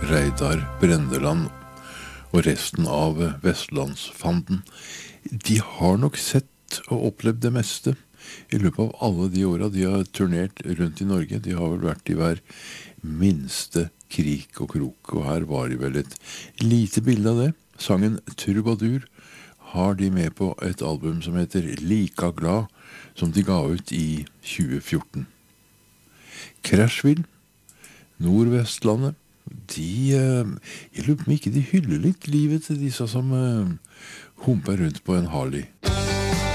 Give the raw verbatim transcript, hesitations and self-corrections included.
Reidar Brendeland og resten av Vestlandsfanden. De har nok sett og opplevd det meste i løpet av alle de åra de har turnert rundt i Norge. De har vel vært i hver minste krik og krok, og her var det vel et lite bilde av det. Sangen Trubadur har de med på et album som heter Lika glad, som de ga ut i tjue fjorten. Crashville, Nordvestlandet, de, jeg lurer på om ikke de hyller litt livet til disse som humper rundt på en Harley